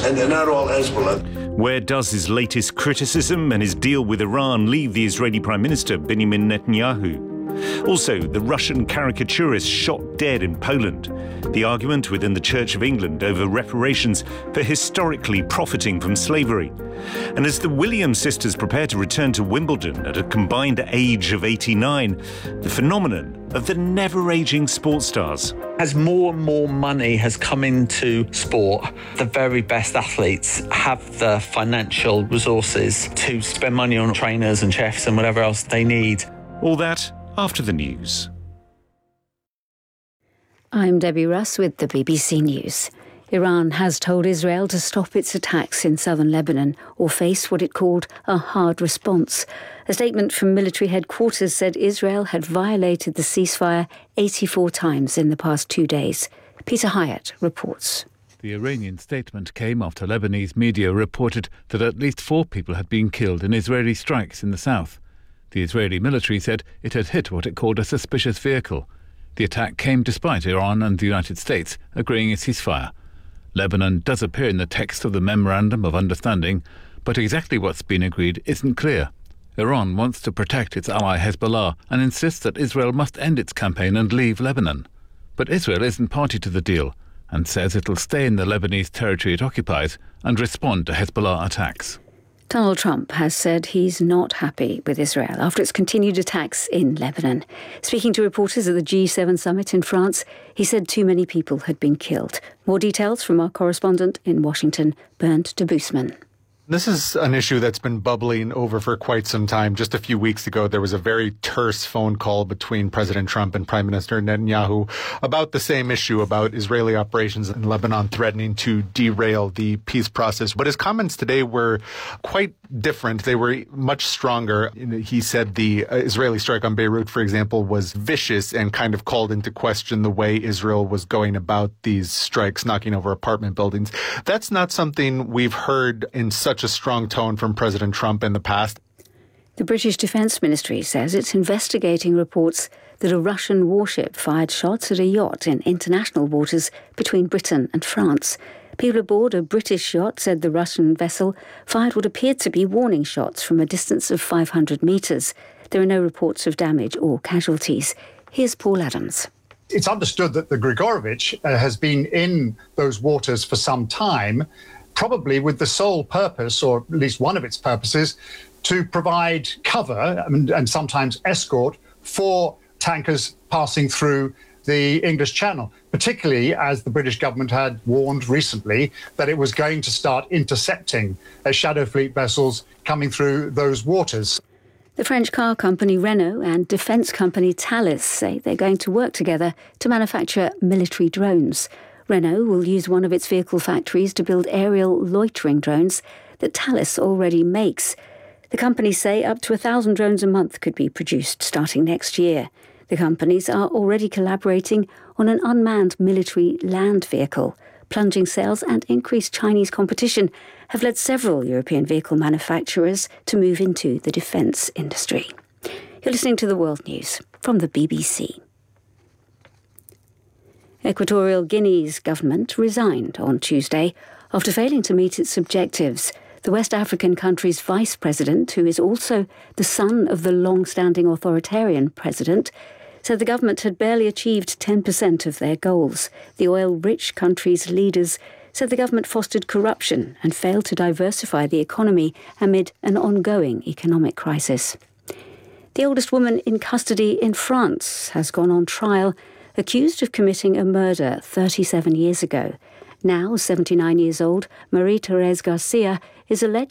and they're not all Hezbollah. Where does his latest criticism and his deal with Iran leave the Israeli Prime Minister Benjamin Netanyahu? Also, the Russian caricaturist shot dead in Poland. The argument within the Church of England over reparations for historically profiting from slavery. And as the Williams sisters prepare to return to Wimbledon at a combined age of 89, the phenomenon of the never-aging sports stars. As more and more money has come into sport, the very best athletes have the financial resources to spend money on trainers and chefs and whatever else they need. All that after the news. I'm Debbie Russ with the BBC News. Iran has told Israel to stop its attacks in southern Lebanon or face what it called a hard response. A statement from military headquarters said Israel had violated the ceasefire 84 times in the past 2 days. Peter Hyatt reports. The Iranian statement came after Lebanese media reported that at least 4 people had been killed in Israeli strikes in the south. The Israeli military said it had hit what it called a suspicious vehicle. The attack came despite Iran and the United States agreeing a ceasefire. Lebanon does appear in the text of the Memorandum of Understanding, but exactly what's been agreed isn't clear. Iran wants to protect its ally Hezbollah and insists that Israel must end its campaign and leave Lebanon. But Israel isn't party to the deal and says it'll stay in the Lebanese territory it occupies and respond to Hezbollah attacks. Donald Trump has said he's not happy with Israel after its continued attacks in Lebanon. Speaking to reporters at the G7 summit in France, he said too many people had been killed. More details from our correspondent in Washington, Bernd de Boosman. This is an issue that's been bubbling over for quite some time. Just a few weeks ago, there was a very terse phone call between President Trump and Prime Minister Netanyahu about the same issue, about Israeli operations in Lebanon threatening to derail the peace process. But his comments today were quite different. They were much stronger. He said the Israeli strike on Beirut, for example, was vicious and kind of called into question the way Israel was going about these strikes, knocking over apartment buildings. That's not something we've heard in such a strong tone from President Trump in the past. The British Defence Ministry says it's investigating reports that a Russian warship fired shots at a yacht in international waters between Britain and France. People aboard a British yacht said the Russian vessel fired what appeared to be warning shots from a distance of 500 metres. There are no reports of damage or casualties. Here's Paul Adams. It's understood that the Grigorovich has been in those waters for some time, probably with the sole purpose, or at least one of its purposes, to provide cover and sometimes escort for tankers passing through the English Channel, particularly as the British government had warned recently that it was going to start intercepting Shadow Fleet vessels coming through those waters. The French car company Renault and defence company Thales say they're going to work together to manufacture military drones. Renault will use one of its vehicle factories to build aerial loitering drones that Thales already makes. The companies say up to 1,000 drones a month could be produced starting next year. The companies are already collaborating on an unmanned military land vehicle. Plunging sales and increased Chinese competition have led several European vehicle manufacturers to move into the defence industry. You're listening to The World News from the BBC. Equatorial Guinea's government resigned on Tuesday after failing to meet its objectives. The West African country's vice president, who is also the son of the long-standing authoritarian president, said the government had barely achieved 10% of their goals. The oil-rich country's leaders said the government fostered corruption and failed to diversify the economy amid an ongoing economic crisis. The oldest woman in custody in France has gone on trial, accused of committing a murder 37 years ago. Now 79 years old, Marie-Thérèse Garcia is alleged